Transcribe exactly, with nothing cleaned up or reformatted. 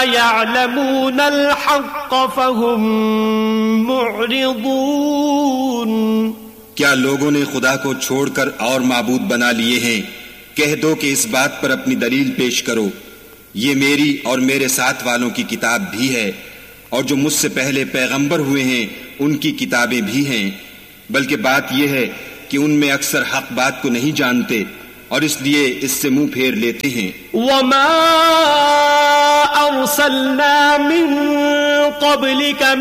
यअलमूनल हक़्क़ फहुम मुअरिदून। क्या लोगों ने खुदा को छोड़कर और माबूद बना लिए हैं? कह दो कि इस बात पर अपनी दलील पेश करो। ये मेरी और मेरे साथ वालों की किताब भी है, और जो मुझसे पहले पैगंबर हुए हैं उनकी किताबें भी हैं, बल्कि बात यह है कि उनमें अक्सर हक बात को नहीं जानते और इसलिए इससे मुंह फेर लेते हैं। वमा अरसलना मिन क़ब्लिका